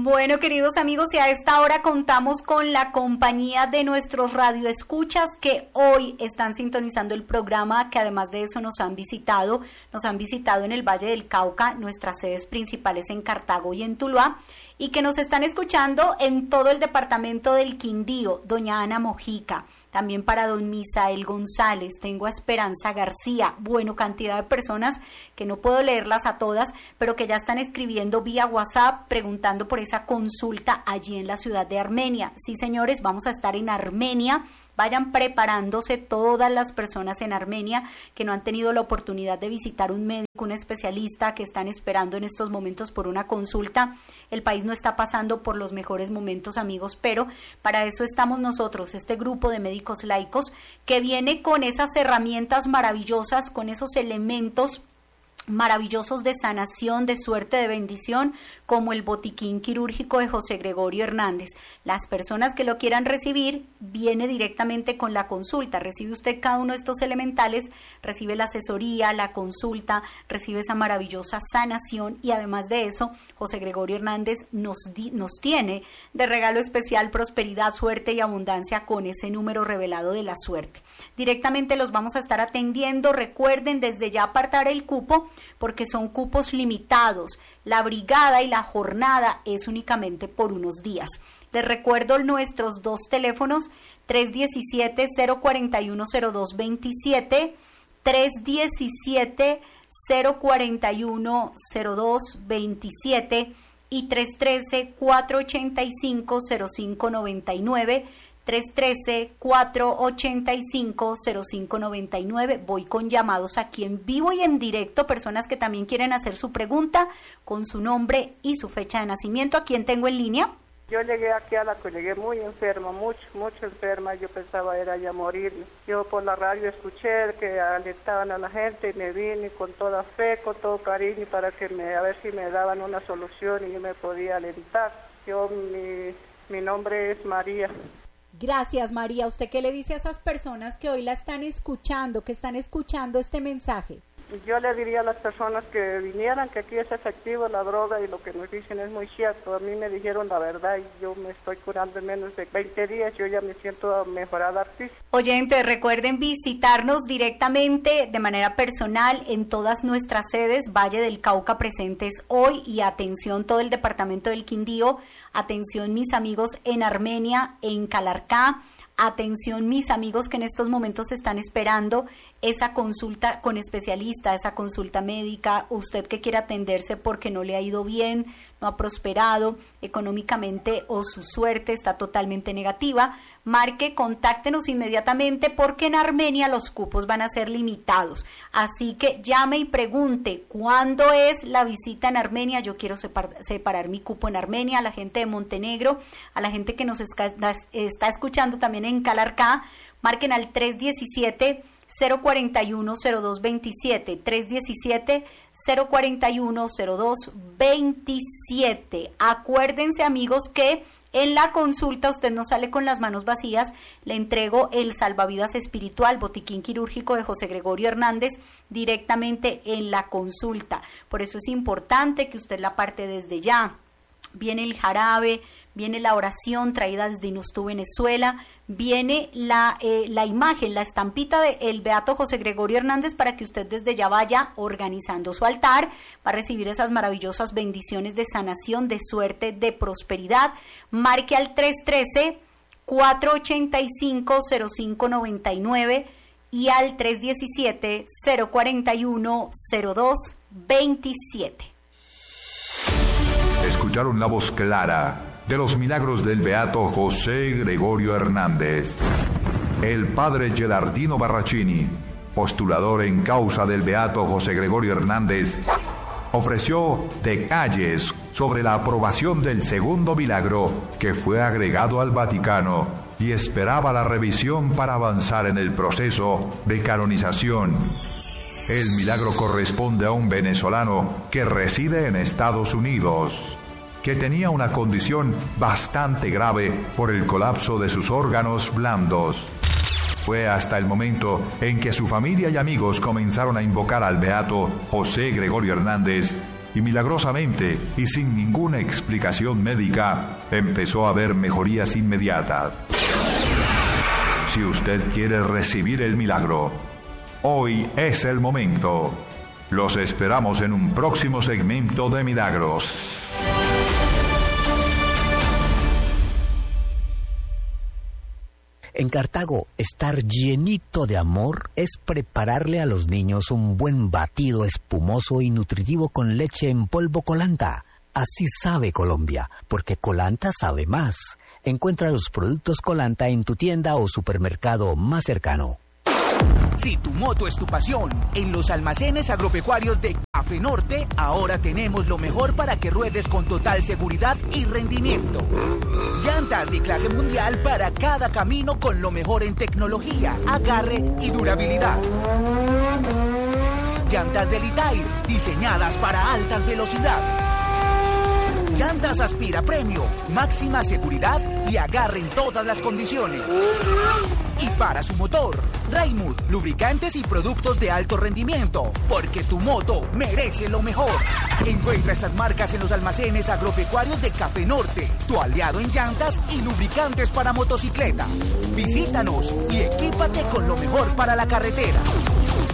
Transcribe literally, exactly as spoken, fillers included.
Bueno, queridos amigos, y a esta hora contamos con la compañía de nuestros radioescuchas que hoy están sintonizando el programa, que además de eso nos han visitado, nos han visitado en el Valle del Cauca, nuestras sedes principales en Cartago y en Tuluá, y que nos están escuchando en todo el departamento del Quindío. Doña Ana Mojica, también para don Misael González, tengo a Esperanza García, bueno, cantidad de personas que no puedo leerlas a todas, pero que ya están escribiendo vía WhatsApp preguntando por esa consulta allí en la ciudad de Armenia. Sí, señores, vamos a estar en Armenia. Vayan preparándose todas las personas en Armenia que no han tenido la oportunidad de visitar un médico, un especialista, que están esperando en estos momentos por una consulta. El país no está pasando por los mejores momentos, amigos, pero para eso estamos nosotros, este grupo de médicos laicos que viene con esas herramientas maravillosas, con esos elementos maravillosos de sanación, de suerte, de bendición, como el botiquín quirúrgico de José Gregorio Hernández. Las personas que lo quieran recibir, viene directamente con la consulta. Recibe usted cada uno de estos elementales, recibe la asesoría, la consulta, recibe esa maravillosa sanación, y además de eso, José Gregorio Hernández nos, di, nos tiene de regalo especial prosperidad, suerte y abundancia con ese número revelado de la suerte. Directamente los vamos a estar atendiendo. Recuerden desde ya apartar el cupo, porque son cupos limitados. La brigada y la jornada es únicamente por unos días. Les recuerdo nuestros dos teléfonos, tres diecisiete, cero cuarenta y uno, cero dos veintisiete, tres diecisiete, cero cuarenta y uno, cero dos veintisiete y tres trece, cuatro ochenta y cinco, cero cinco noventa y nueve. tres trece, cuatro ochenta y cinco, cero cinco noventa y nueve. Voy con llamados aquí en vivo y en directo, personas que también quieren hacer su pregunta con su nombre y su fecha de nacimiento. ¿A quién tengo en línea? Yo llegué aquí a la que llegué muy enferma, mucho, mucho enferma. Yo pensaba era ya morir. Yo por la radio escuché que alentaban a la gente y me vine con toda fe, con todo cariño para que me, a ver si me daban una solución y yo me podía alentar. Yo, mi, mi nombre es María. Gracias, María. ¿Usted qué le dice a esas personas que hoy la están escuchando, que están escuchando este mensaje? Yo le diría a las personas que vinieran que aquí es efectivo la droga y lo que nos dicen es muy cierto. A mí me dijeron la verdad y yo me estoy curando en menos de veinte días. Yo ya me siento mejorada artística. Oyentes, recuerden visitarnos directamente de manera personal en todas nuestras sedes, Valle del Cauca presentes hoy, y atención todo el departamento del Quindío, atención mis amigos en Armenia, en Calarcá, atención mis amigos que en estos momentos están esperando esa consulta con especialista, esa consulta médica, usted que quiere atenderse porque no le ha ido bien, no ha prosperado económicamente o su suerte está totalmente negativa, marque, contáctenos inmediatamente porque en Armenia los cupos van a ser limitados. Así que llame y pregunte cuándo es la visita en Armenia. Yo quiero separ, separar mi cupo en Armenia, a la gente de Montenegro, a la gente que nos está, está escuchando también en Calarcá, marquen al tres diecisiete, cero cuarenta y uno, cero dos veintisiete, tres diecisiete, cero cuarenta y uno, cero dos veintisiete. Acuérdense, amigos, que en la consulta usted no sale con las manos vacías. Le entrego el salvavidas espiritual, botiquín quirúrgico de José Gregorio Hernández, directamente en la consulta. Por eso es importante que usted la parte desde ya. Viene el jarabe, viene la oración traída desde Inustú, Venezuela, viene la, eh, la imagen, la estampita del Beato José Gregorio Hernández para que usted desde ya vaya organizando su altar, va a recibir esas maravillosas bendiciones de sanación, de suerte, de prosperidad. Marque al tres trece, cuatro ochenta y cinco, cero cinco noventa y nueve y al tres diecisiete, cero cuarenta y uno, cero dos veintisiete. Escucharon la voz clara de los milagros del Beato José Gregorio Hernández. El padre Gelardino Barracini, postulador en causa del Beato José Gregorio Hernández, ofreció detalles sobre la aprobación del segundo milagro que fue agregado al Vaticano y esperaba la revisión para avanzar en el proceso de canonización. El milagro corresponde a un venezolano que reside en Estados Unidos, que tenía una condición bastante grave por el colapso de sus órganos blandos. Fue hasta el momento en que su familia y amigos comenzaron a invocar al Beato José Gregorio Hernández y milagrosamente y sin ninguna explicación médica empezó a ver mejorías inmediatas. Si usted quiere recibir el milagro, hoy es el momento. Los esperamos en un próximo segmento de Milagros. En Cartago, estar llenito de amor es prepararle a los niños un buen batido espumoso y nutritivo con leche en polvo Colanta. Así sabe Colombia, porque Colanta sabe más. Encuentra los productos Colanta en tu tienda o supermercado más cercano. Si tu moto es tu pasión, en los almacenes agropecuarios de Café Norte, ahora tenemos lo mejor para que ruedes con total seguridad y rendimiento. Llantas de clase mundial para cada camino con lo mejor en tecnología, agarre y durabilidad. Llantas de Litair, diseñadas para altas velocidades. Llantas Aspira Premio, máxima seguridad y agarre en todas las condiciones. Y para su motor, Raimund, lubricantes y productos de alto rendimiento, porque tu moto merece lo mejor. Encuentra estas marcas en los almacenes agropecuarios de Café Norte, tu aliado en llantas y lubricantes para motocicleta. Visítanos y equípate con lo mejor para la carretera.